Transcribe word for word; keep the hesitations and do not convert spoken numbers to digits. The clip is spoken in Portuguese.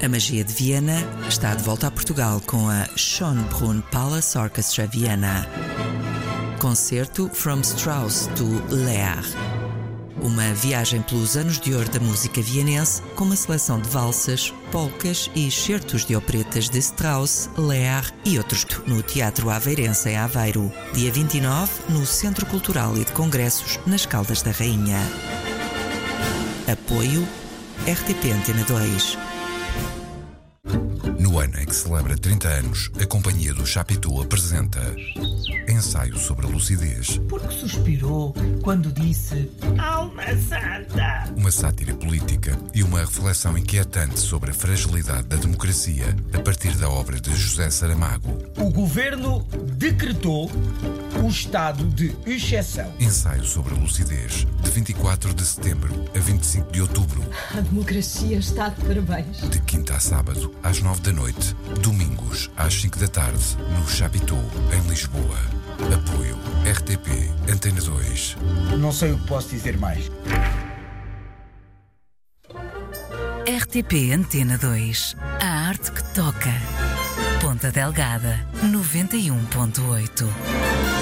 A magia de Viena está de volta a Portugal com a Schönbrunn Palace Orchestra Viena. Concerto From Strauss to Lear. Uma viagem pelos anos de ouro da música vienense com uma seleção de valsas, polcas e excertos de operetas de Strauss, Lear e outros no Teatro Aveirense em Aveiro. Dia vinte e nove, no Centro Cultural e de Congressos, nas Caldas da Rainha. Apoio R T P Antena dois. No ano em que celebra trinta anos, a Companhia do Chapitú apresenta Ensaio sobre a Lucidez. Porque suspirou quando disse Alma Santa. Uma sátira política e uma reflexão inquietante sobre a fragilidade da democracia a partir da obra de José Saramago. O governo decretou o estado de exceção. Ensaio sobre a Lucidez, de vinte e quatro de setembro a vinte e cinco de outubro. A democracia está de parabéns. De quinta a sábado, às nove da noite. Domingos, às cinco da tarde, no Chapitú, em Lisboa. Apoio R T P Antena dois. Não sei o que posso dizer mais. R T P Antena dois. A arte que toca. Ponta Delgada, noventa e um ponto oito.